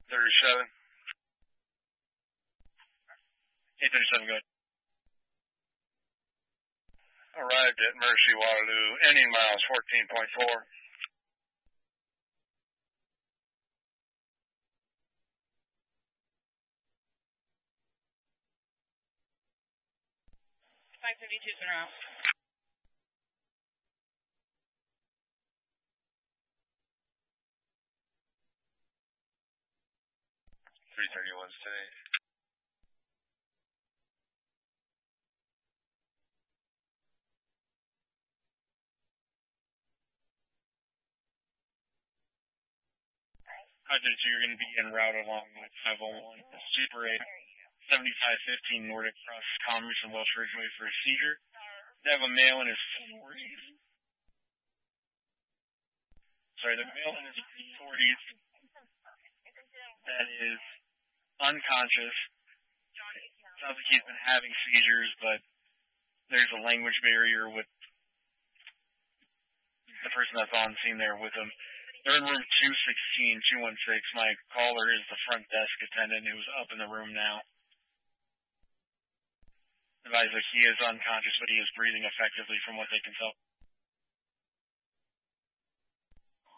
37. 837, good. Arrived at Mercy Waterloo, ending miles 14.4. 552's en route. $331 today. You're going to be en route along with 501 Super 8, 7515 Nordic across Commerce and Welsh Ridgeway for a seizure. They have a male in his 40s. The male in his 40s that is unconscious. Sounds like he's been having seizures, but there's a language barrier with the person that's on scene there with him. They're in room 216. My caller is the front desk attendant who's up in the room now. Advise that he is unconscious, but he is breathing effectively from what they can tell.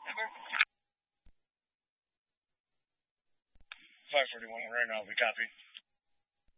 541, right now, we copy.